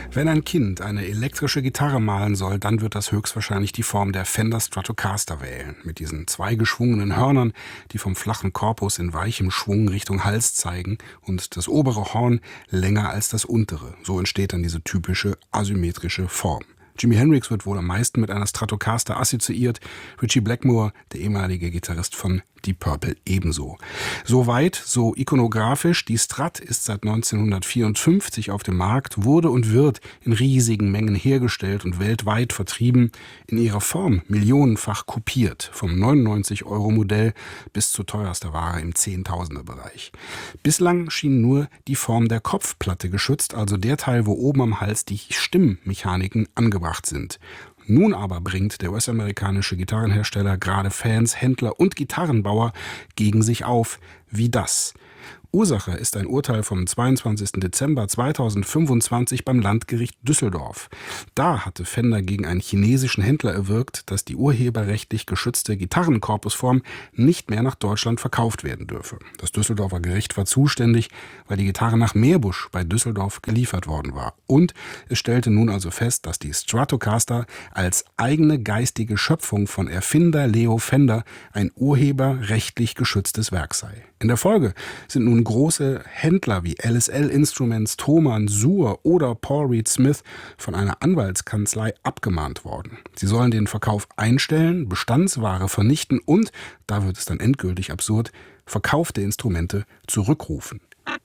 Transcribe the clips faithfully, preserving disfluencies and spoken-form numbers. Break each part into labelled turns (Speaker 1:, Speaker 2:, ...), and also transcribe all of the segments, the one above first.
Speaker 1: Wenn ein Kind eine elektrische Gitarre malen soll, dann wird das höchstwahrscheinlich die Form der Fender Stratocaster wählen. Mit diesen zwei geschwungenen Hörnern, die vom flachen Korpus in weichem Schwung Richtung Hals zeigen und das obere Horn länger als das untere. So entsteht dann diese typische asymmetrische Form. Jimi Hendrix wird wohl am meisten mit einer Stratocaster assoziiert, Ritchie Blackmore, der ehemalige Gitarrist von Deep Purple, ebenso. Soweit, so ikonografisch, die Strat ist seit neunzehnhundertvierundfünfzig auf dem Markt, wurde und wird in riesigen Mengen hergestellt und weltweit vertrieben, in ihrer Form millionenfach kopiert, vom neunundneunzig-Euro-Modell bis zu teuerster Ware im Zehntausender-Bereich. Bislang schien nur die Form der Kopfplatte geschützt, also der Teil, wo oben am Hals die Stimmmechaniken angebracht sind. Nun aber bringt der U S-amerikanische Gitarrenhersteller gerade Fans, Händler und Gitarrenbauer gegen sich auf, wie das. Ursache ist ein Urteil vom zweiundzwanzigsten Dezember zweitausendfünfundzwanzig beim Landgericht Düsseldorf. Da hatte Fender gegen einen chinesischen Händler erwirkt, dass die urheberrechtlich geschützte Gitarrenkorpusform nicht mehr nach Deutschland verkauft werden dürfe. Das Düsseldorfer Gericht war zuständig, weil die Gitarre nach Meerbusch bei Düsseldorf geliefert worden war. Und es stellte nun also fest, dass die Stratocaster als eigene geistige Schöpfung von Erfinder Leo Fender ein urheberrechtlich geschütztes Werk sei. In der Folge sind nun große Händler wie L S L Instruments, Thomann, Suhr oder Paul Reed Smith von einer Anwaltskanzlei abgemahnt worden. Sie sollen den Verkauf einstellen, Bestandsware vernichten und, da wird es dann endgültig absurd, verkaufte Instrumente zurückrufen.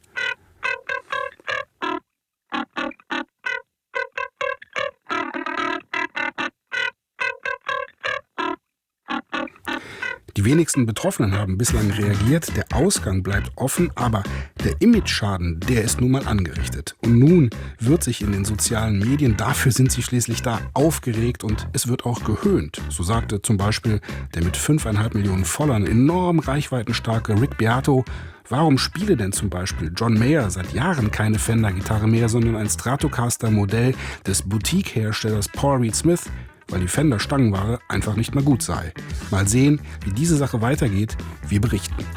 Speaker 1: Die wenigsten Betroffenen haben bislang reagiert, der Ausgang bleibt offen, aber der Image-Schaden, der ist nun mal angerichtet. Und nun wird sich in den sozialen Medien, dafür sind sie schließlich da, aufgeregt und es wird auch gehöhnt. So sagte zum Beispiel der mit fünfeinhalb Millionen Followern enorm reichweitenstarke Rick Beato: Warum spiele denn zum Beispiel John Mayer seit Jahren keine Fender-Gitarre mehr, sondern ein Stratocaster-Modell des Boutique-Herstellers Paul Reed Smith? Weil die Fender-Stangenware einfach nicht mehr gut sei. Mal sehen, wie diese Sache weitergeht. Wir berichten.